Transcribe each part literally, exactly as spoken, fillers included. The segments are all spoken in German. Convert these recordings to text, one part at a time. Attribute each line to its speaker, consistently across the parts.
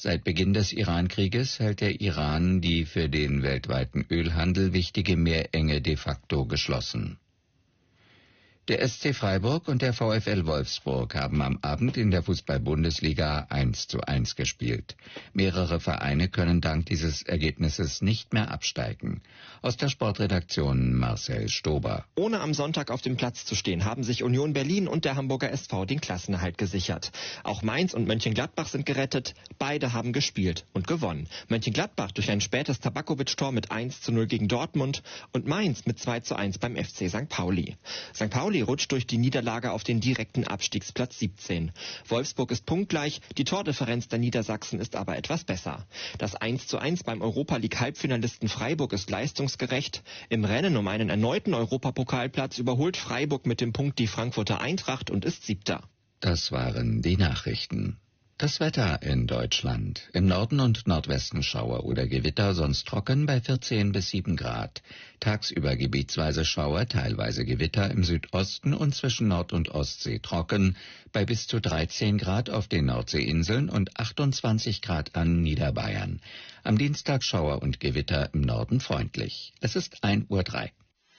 Speaker 1: Seit Beginn des Iran-Krieges hält der Iran die für den weltweiten Ölhandel wichtige Meerenge de facto geschlossen. Der S C Freiburg und der VfL Wolfsburg haben am Abend in der Fußball-Bundesliga eins zu eins gespielt. Mehrere Vereine können dank dieses Ergebnisses nicht mehr absteigen. Aus der Sportredaktion Marcel Stober.
Speaker 2: Ohne am Sonntag auf dem Platz zu stehen, haben sich Union Berlin und der Hamburger S V den Klassenerhalt gesichert. Auch Mainz und Mönchengladbach sind gerettet. Beide haben gespielt und gewonnen. Mönchengladbach durch ein spätes Tabakovic-Tor mit eins zu null gegen Dortmund und Mainz mit zwei zu eins beim F C Sankt Pauli. Sankt Pauli rutscht durch die Niederlage auf den direkten Abstiegsplatz siebzehn. Wolfsburg ist punktgleich, die Tordifferenz der Niedersachsen ist aber etwas besser. Das eins zu eins beim Europa-League-Halbfinalisten Freiburg ist leistungsgerecht. Im Rennen um einen erneuten Europapokalplatz überholt Freiburg mit dem Punkt die Frankfurter Eintracht und ist Siebter.
Speaker 1: Das waren die Nachrichten. Das Wetter in Deutschland. Im Norden und Nordwesten Schauer oder Gewitter, sonst trocken bei vierzehn bis sieben Grad. Tagsüber gebietsweise Schauer, teilweise Gewitter im Südosten und zwischen Nord- und Ostsee trocken bei bis zu dreizehn Grad auf den Nordseeinseln und achtundzwanzig Grad an Niederbayern. Am Dienstag Schauer und Gewitter im Norden freundlich. Es ist ein Uhr drei.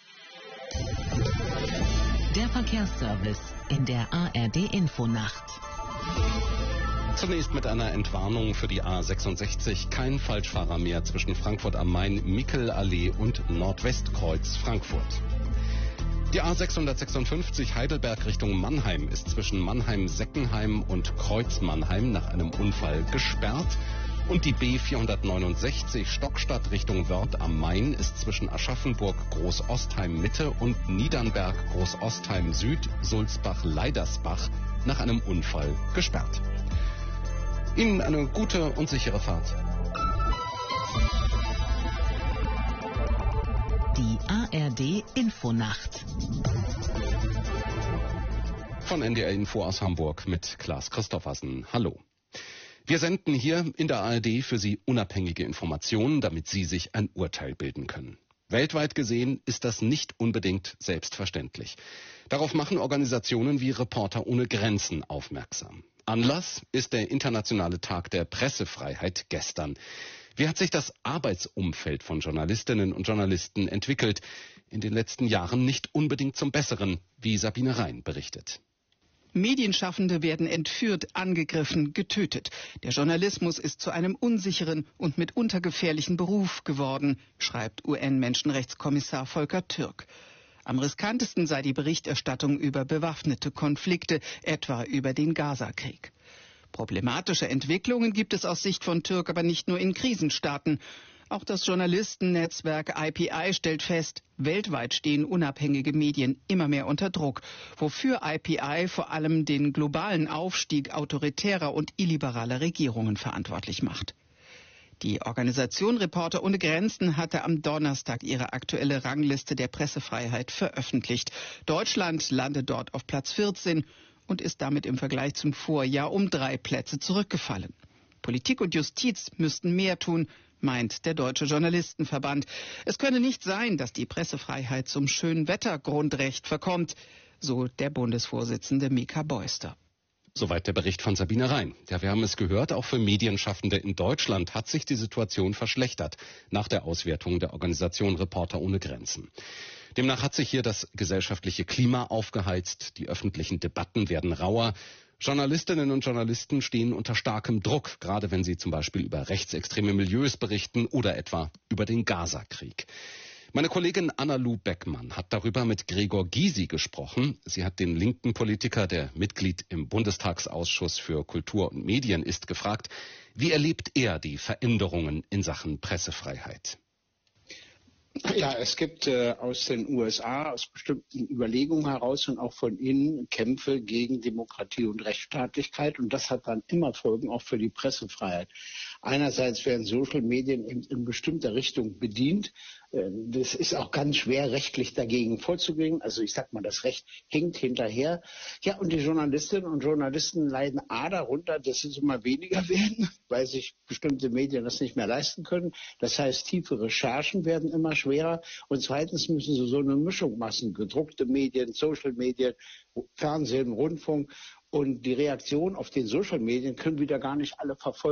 Speaker 3: Der Verkehrsservice in der A R D-Infonacht.
Speaker 4: Zunächst mit einer Entwarnung für die A sechsundsechzig. Kein Falschfahrer mehr zwischen Frankfurt am Main, Mickelallee und Nordwestkreuz Frankfurt. Die A sechshundertsechsundfünfzig Heidelberg Richtung Mannheim ist zwischen Mannheim-Seckenheim und Kreuz-Mannheim nach einem Unfall gesperrt. Und die B vierhundertneunundsechzig Stockstadt Richtung Wörth am Main ist zwischen Aschaffenburg Großostheim Mitte und Niedernberg Großostheim Süd Sulzbach Leidersbach nach einem Unfall gesperrt. Ihnen eine gute und sichere Fahrt.
Speaker 3: Die A R D-Infonacht.
Speaker 4: Von N D R Info aus Hamburg mit Klaas Christoffersen. Hallo. Wir senden hier in der A R D für Sie unabhängige Informationen, damit Sie sich ein Urteil bilden können. Weltweit gesehen ist das nicht unbedingt selbstverständlich. Darauf machen Organisationen wie Reporter ohne Grenzen aufmerksam. Anlass ist der Internationale Tag der Pressefreiheit gestern. Wie hat sich das Arbeitsumfeld von Journalistinnen und Journalisten entwickelt? In den letzten Jahren nicht unbedingt zum Besseren, wie Sabine Rhein berichtet.
Speaker 5: Medienschaffende werden entführt, angegriffen, getötet. Der Journalismus ist zu einem unsicheren und mitunter gefährlichen Beruf geworden, schreibt U N-Menschenrechtskommissar Volker Türk. Am riskantesten sei die Berichterstattung über bewaffnete Konflikte, etwa über den Gaza-Krieg. Problematische Entwicklungen gibt es aus Sicht von Türk aber nicht nur in Krisenstaaten. Auch das Journalistennetzwerk I P I stellt fest, weltweit stehen unabhängige Medien immer mehr unter Druck, wofür I P I vor allem den globalen Aufstieg autoritärer und illiberaler Regierungen verantwortlich macht. Die Organisation Reporter ohne Grenzen hatte am Donnerstag ihre aktuelle Rangliste der Pressefreiheit veröffentlicht. Deutschland landet dort auf Platz vierzehn und ist damit im Vergleich zum Vorjahr um drei Plätze zurückgefallen. Politik und Justiz müssten mehr tun, meint der Deutsche Journalistenverband. Es könne nicht sein, dass die Pressefreiheit zum Schönwettergrundrecht verkommt, so der Bundesvorsitzende Mika Beuster.
Speaker 4: Soweit der Bericht von Sabine Rhein. Ja, wir haben es gehört, auch für Medienschaffende in Deutschland hat sich die Situation verschlechtert nach der Auswertung der Organisation Reporter ohne Grenzen. Demnach hat sich hier das gesellschaftliche Klima aufgeheizt, die öffentlichen Debatten werden rauer. Journalistinnen und Journalisten stehen unter starkem Druck, gerade wenn sie zum Beispiel über rechtsextreme Milieus berichten oder etwa über den Gaza-Krieg. Meine Kollegin Anna-Lu Beckmann hat darüber mit Gregor Gysi gesprochen. Sie hat den linken Politiker, der Mitglied im Bundestagsausschuss für Kultur und Medien ist, gefragt, wie erlebt er die Veränderungen in Sachen Pressefreiheit?
Speaker 6: Ja, es gibt äh, aus den U S A, aus bestimmten Überlegungen heraus und auch von innen Kämpfe gegen Demokratie und Rechtsstaatlichkeit. Und das hat dann immer Folgen auch für die Pressefreiheit. Einerseits werden Social Medien in, in bestimmter Richtung bedient. Äh, das ist auch ganz schwer, rechtlich dagegen vorzugehen. Also ich sag mal, das Recht hinkt hinterher. Ja, und die Journalistinnen und Journalisten leiden A darunter, dass es immer weniger werden, weil sich bestimmte Medien das nicht mehr leisten können. Das heißt, tiefe Recherchen werden immer schwerer. Und zweitens müssen sie so eine Mischung machen. Gedruckte Medien, Social Medien, Fernsehen, Rundfunk. Und die Reaktion auf den Social Medien können wieder gar nicht alle verfolgen.